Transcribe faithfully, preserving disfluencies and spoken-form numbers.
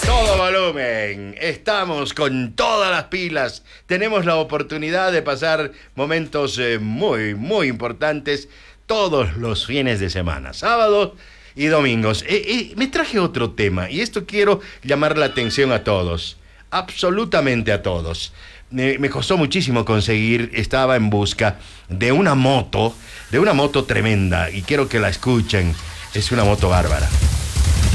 Todo volumen, estamos con todas las pilas, tenemos la oportunidad de pasar momentos eh, muy, muy importantes todos los fines de semana, sábados y domingos. Eh, eh, me traje otro tema y esto quiero llamar la atención a todos, absolutamente a todos. Eh, me costó muchísimo conseguir, estaba en busca de una moto, de una moto tremenda y quiero que la escuchen, es una moto bárbara.